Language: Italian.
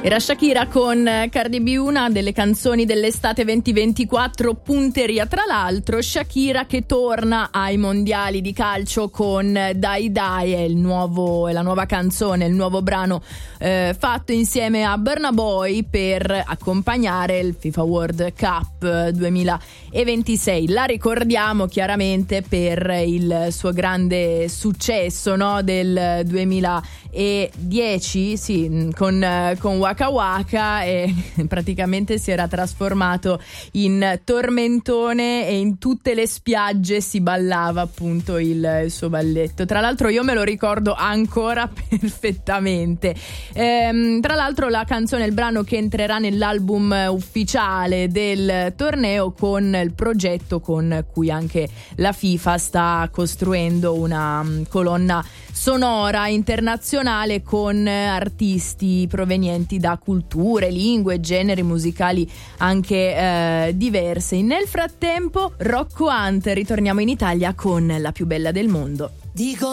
Era Shakira con Cardi B, una delle canzoni dell'estate 2024, punteria. Tra l'altro Shakira che torna ai mondiali di calcio con Dai Dai, è la nuova canzone, il nuovo brano fatto insieme a Burna Boy per accompagnare il FIFA World Cup 2026. La ricordiamo chiaramente per il suo grande successo, no, del 2010, sì, con Waka Waka, e praticamente si era trasformato in tormentone e in tutte le spiagge si ballava appunto il suo balletto. Tra l'altro io me lo ricordo ancora perfettamente. Tra l'altro la canzone è il brano che entrerà nell'album ufficiale del torneo, con il progetto con cui anche la FIFA sta costruendo una colonna sonora internazionale con artisti provenienti da culture, lingue, generi musicali anche diverse. Nel frattempo Rocco Hunt, ritorniamo in Italia con La più bella del mondo. Dico